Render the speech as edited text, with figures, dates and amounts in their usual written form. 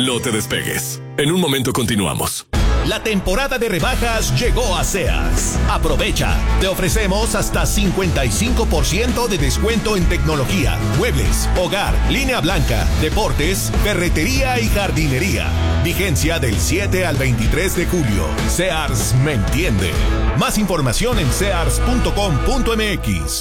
No te despegues. En un momento continuamos. La temporada de rebajas llegó a Sears. Aprovecha. Te ofrecemos hasta 55% de descuento en tecnología, muebles, hogar, línea blanca, deportes, ferretería y jardinería. Vigencia del 7 al 23 de julio. Sears me entiende. Más información en sears.com.mx.